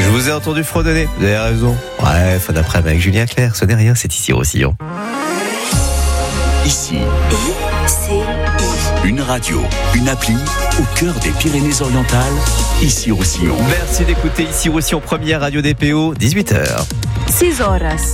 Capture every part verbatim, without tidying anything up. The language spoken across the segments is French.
Je vous ai entendu fredonner, vous avez raison. Ouais, fin d'après-midi avec Julien Clerc, ce n'est rien, c'est ici Roussillon. Ici, I C I. une radio, une appli au cœur des Pyrénées-Orientales, ici Roussillon. Merci d'écouter ici Roussillon, première radio D P O, dix-huit heures. six horas.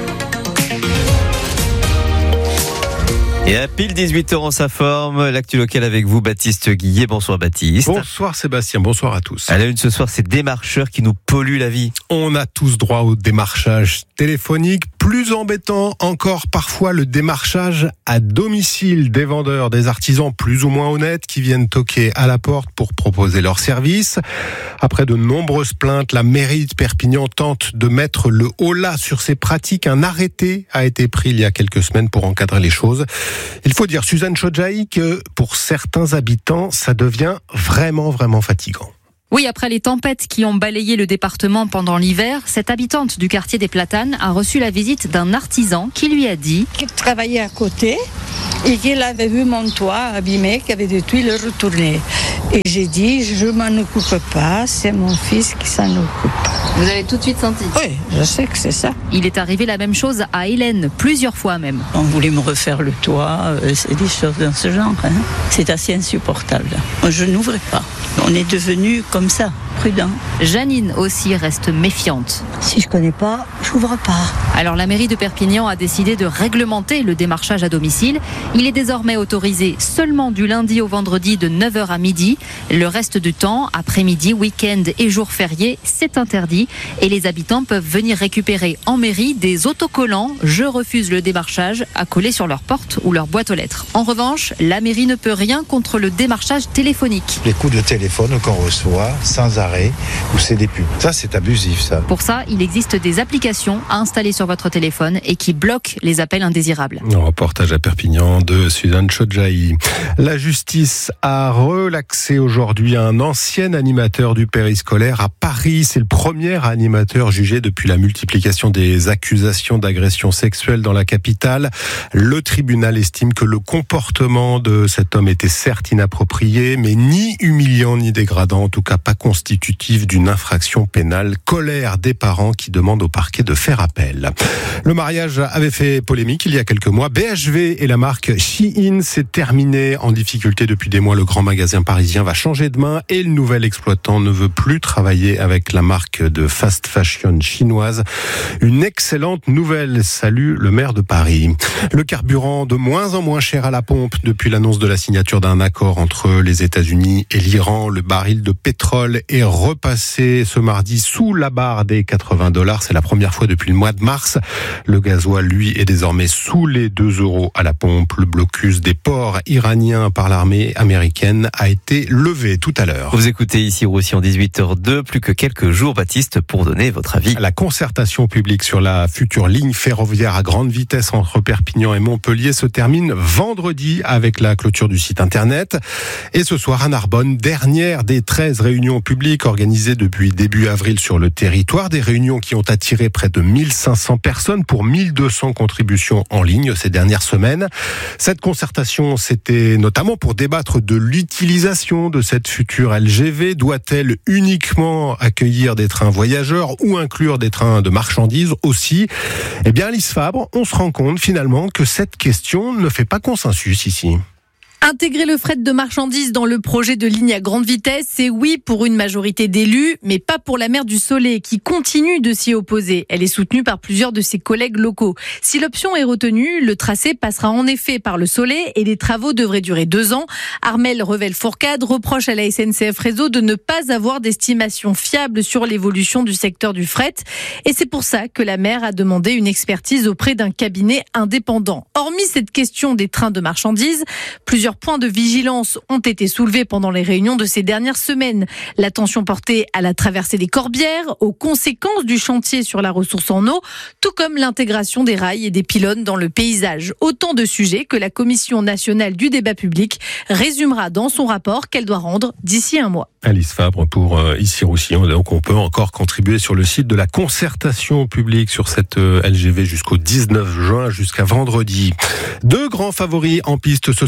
Et à pile dix-huit heures en sa forme, l'actu local avec vous, Baptiste Guillet. Bonsoir Baptiste. Bonsoir Sébastien, bonsoir à tous. À la une ce soir, c'est démarcheurs qui nous polluent la vie. On a tous droit au démarchage téléphonique. Plus embêtant encore parfois le démarchage à domicile des vendeurs, des artisans plus ou moins honnêtes qui viennent toquer à la porte pour proposer leurs services. Après de nombreuses plaintes, la mairie de Perpignan tente de mettre le holà sur ces pratiques. Un arrêté a été pris il y a quelques semaines pour encadrer les choses. Il faut dire, Suzanne Chodjaï, que pour certains habitants, ça devient vraiment, vraiment fatigant. Oui, après les tempêtes qui ont balayé le département pendant l'hiver, cette habitante du quartier des Platanes a reçu la visite d'un artisan qui lui a dit qu'il travaillait à côté et qu'il avait vu mon toit abîmé, qu'il y avait des tuiles retournées. Et j'ai dit, je m'en occupe pas, c'est mon fils qui s'en occupe. Vous avez tout de suite senti? Oui, je sais que c'est ça. Il est arrivé la même chose à Hélène, plusieurs fois même. On voulait me refaire le toit, c'est des choses dans ce genre. Hein. C'est assez insupportable. Je n'ouvrais pas. On est devenu comme ça, prudent. Janine aussi reste méfiante. Si je connais pas, j'ouvre pas. Alors la mairie de Perpignan a décidé de réglementer le démarchage à domicile. Il est désormais autorisé seulement du lundi au vendredi de neuf heures à midi. Le reste du temps, après-midi, week-end et jours fériés, c'est interdit. Et les habitants peuvent venir récupérer en mairie des autocollants « Je refuse le démarchage » à coller sur leur porte ou leur boîte aux lettres. En revanche, la mairie ne peut rien contre le démarchage téléphonique. Les coups de téléphone qu'on reçoit sans arrêt, ou c'est des pubs. Ça, c'est abusif, ça. Pour ça, il existe des applications à installer sur votre téléphone et qui bloquent les appels indésirables. Un reportage à Perpignan de Suzanne Chodjaï. La justice a relaxé aujourd'hui un ancien animateur du périscolaire à Paris. C'est le premier animateur jugé depuis la multiplication des accusations d'agression sexuelle dans la capitale. Le tribunal estime que le comportement de cet homme était certes inapproprié, mais ni humiliant ni dégradant, en tout cas pas constitutif d'une infraction pénale. Colère des parents qui demandent au parquet de faire appel. Le mariage avait fait polémique il y a quelques mois. B H V et la marque Shein, c'est terminé. En difficulté depuis des mois, le grand magasin parisien va changer de main et le nouvel exploitant ne veut plus travailler avec la marque de fast fashion chinoise. Une excellente nouvelle, salue le maire de Paris. Le carburant de moins en moins cher à la pompe depuis l'annonce de la signature d'un accord entre les États-Unis et l'Iran. Le baril de pétrole est repassé ce mardi sous la barre des quatre-vingts dollars. C'est la première fois depuis le mois de mars. Le gasoil, lui, est désormais sous les deux euros à la pompe. Le blocus des ports iraniens par l'armée américaine a été levé tout à l'heure. Vous écoutez ici Roussillon dix-huit heures deux, plus que quelques jours, Baptiste, pour donner votre avis. La concertation publique sur la future ligne ferroviaire à grande vitesse entre Perpignan et Montpellier se termine vendredi avec la clôture du site internet. Et ce soir à Narbonne, dernière des treize réunions publiques organisées depuis début avril sur le territoire. Des réunions qui ont attiré près de mille cinq cents personnes pour mille deux cents contributions en ligne ces dernières semaines. Cette concertation, c'était notamment pour débattre de l'utilisation de cette future L G V. Doit-elle uniquement accueillir des trains voyageurs ou inclure des trains de marchandises aussi? Eh bien, Alice Fabre, on se rend compte finalement que cette question ne fait pas consensus ici. Intégrer le fret de marchandises dans le projet de ligne à grande vitesse, c'est oui pour une majorité d'élus, mais pas pour la maire du Soleil qui continue de s'y opposer. Elle est soutenue par plusieurs de ses collègues locaux. Si l'option est retenue, le tracé passera en effet par le Soleil et les travaux devraient durer deux ans. Armelle Revel-Fourcade reproche à la S N C F Réseau de ne pas avoir d'estimation fiable sur l'évolution du secteur du fret. Et c'est pour ça que la maire a demandé une expertise auprès d'un cabinet indépendant. Hormis cette question des trains de marchandises, plusieurs points de vigilance ont été soulevés pendant les réunions de ces dernières semaines. L'attention portée à la traversée des Corbières, aux conséquences du chantier sur la ressource en eau, tout comme l'intégration des rails et des pylônes dans le paysage. Autant de sujets que la Commission nationale du débat public résumera dans son rapport qu'elle doit rendre d'ici un mois. Alice Fabre pour euh, ici Roussillon. Donc on peut encore contribuer sur le site de la concertation publique sur cette euh, L G V jusqu'au dix-neuf juin, jusqu'à vendredi. Deux grands favoris en piste ce soir à la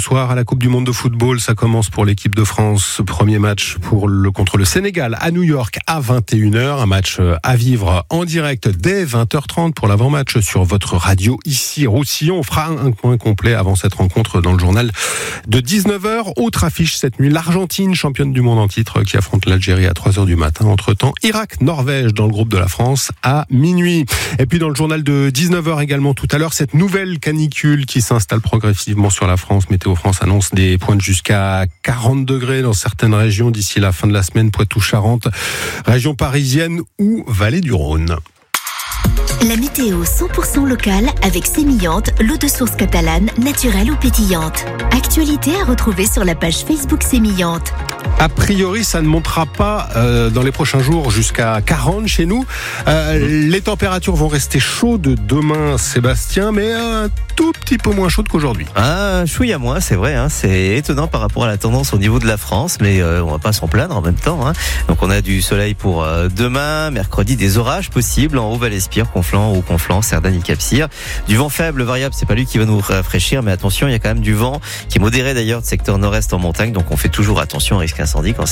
Coupe du Monde de football, ça commence pour l'équipe de France. Premier match pour le, contre le Sénégal à New York à vingt et une heures. Un match à vivre en direct dès vingt heures trente pour l'avant-match sur votre radio ici Roussillon. On fera un point complet avant cette rencontre dans le journal de dix-neuf heures. Autre affiche cette nuit, l'Argentine, championne du monde en titre, qui affronte l'Algérie à trois heures du matin. Entre-temps, Irak, Norvège dans le groupe de la France à minuit. Et puis dans le journal de dix-neuf heures également tout à l'heure, cette nouvelle canicule qui s'installe progressivement sur la France. Météo France annonce des pointes jusqu'à quarante degrés dans certaines régions d'ici la fin de la semaine. Poitou-Charentes, région parisienne ou vallée du Rhône. La météo cent pour cent locale avec Sémillante, l'eau de source catalane, naturelle ou pétillante. Actualité à retrouver sur la page Facebook Sémillante. A priori, ça ne montera pas euh, dans les prochains jours jusqu'à quarante chez nous. Euh, les températures vont rester chaudes demain, Sébastien, mais un tout petit peu moins chaudes qu'aujourd'hui. Ah, chouïa moins, c'est vrai. Hein, c'est étonnant par rapport à la tendance au niveau de la France, mais euh, on va pas s'en plaindre en même temps. Hein. Donc on a du soleil pour euh, demain, mercredi, des orages possibles en Haut-Val-Espire, Conflans, Haut-Conflans, Cerdagne et Cap-Cyr. Du vent faible, variable, c'est pas lui qui va nous rafraîchir, mais attention, il y a quand même du vent qui est modéré d'ailleurs de secteur nord-est en montagne, donc on fait toujours attention au risque incendie quand